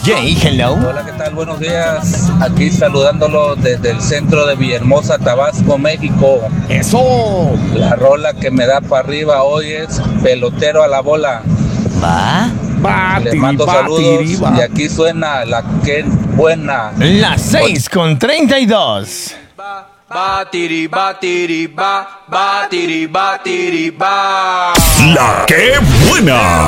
DJ, hello. Hola, ¿qué tal? Buenos días. Aquí saludándolo desde el centro de Villahermosa, Tabasco, México. Eso. La rola que me da para arriba hoy es Pelotero a la Bola. Va. Les mando saludos y aquí suena la que buena. Las 6:32. Batiri, batiri, ba, batiri, batiri, ba. La que buena.